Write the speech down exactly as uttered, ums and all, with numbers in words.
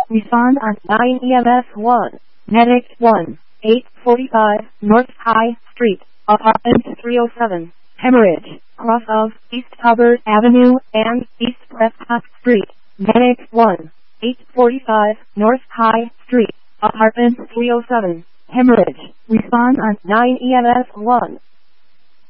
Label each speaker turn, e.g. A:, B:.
A: Respond on nine E M S one. Medic one. eight forty-five North High Street, apartment three oh seven. Hemorrhage, cross of East Hubbard Avenue and East Prescott Street. Medic one. eight forty-five North High Street, apartment three oh seven. Hemorrhage. Respond on nine E M S one.